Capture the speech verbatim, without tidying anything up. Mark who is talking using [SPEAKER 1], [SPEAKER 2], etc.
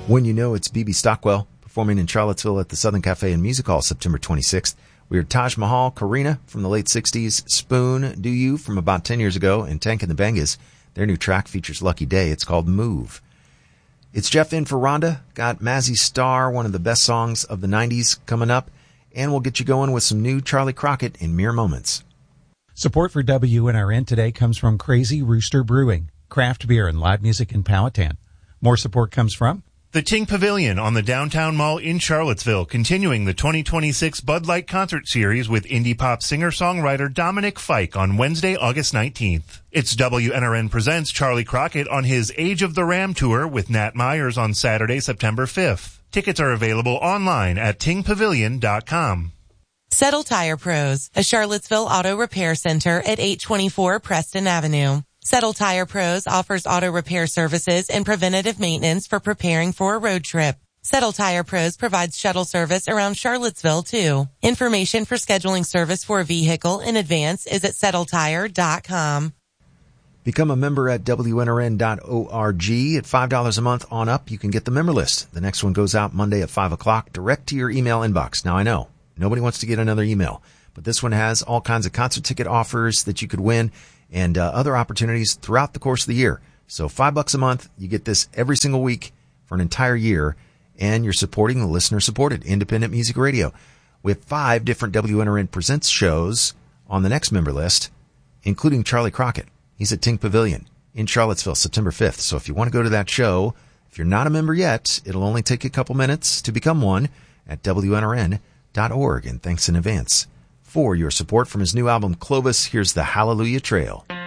[SPEAKER 1] When You Know It's B B Stockwell performing in Charlottesville at the Southern Cafe and Music Hall September twenty-sixth. We heard Taj Mahal, Karina from the late sixties, Spoon, Do You from about ten years ago, and Tank and the Bangas. Their new track features Lucky Day. It's called Move. It's Jeff in for Rhonda. Got Mazzy Star, one of the best songs of the nineties, coming up. And we'll get you going with some new Charlie Crockett in mere moments.
[SPEAKER 2] Support for W N R N today comes from Crazy Rooster Brewing, craft beer and live music in Powhatan. More support comes from
[SPEAKER 3] the Ting Pavilion on the Downtown Mall in Charlottesville, continuing the twenty twenty-six Bud Light Concert Series with indie pop singer-songwriter Dominic Fike on Wednesday, August nineteenth. It's W N R N presents Charlie Crockett on his Age of the Ram tour with Nat Myers on Saturday, September fifth. Tickets are available online at ting pavilion dot com.
[SPEAKER 4] Settle Tire Pros, a Charlottesville auto repair center at eight twenty-four Preston Avenue. Settle Tire Pros offers auto repair services and preventative maintenance for preparing for a road trip. Settle Tire Pros provides shuttle service around Charlottesville, too. Information for scheduling service for a vehicle in advance is at settle tire dot com.
[SPEAKER 1] Become a member at W N R N dot org. At five dollars a month on up, you can get the member list. The next one goes out Monday at five o'clock, direct to your email inbox. Now, I know nobody wants to get another email, but this one has all kinds of concert ticket offers that you could win and uh, other opportunities throughout the course of the year. So five bucks a month, you get this every single week for an entire year, and you're supporting the listener-supported independent music radio. We have five different W N R N Presents shows on the next member list, including Charlie Crockett. He's at Ting Pavilion in Charlottesville, September fifth. So if you want to go to that show, if you're not a member yet, it'll only take you a couple minutes to become one at W N R N dot org. And thanks in advance for your support. From his new album, Clovis, here's the Hallelujah Trail.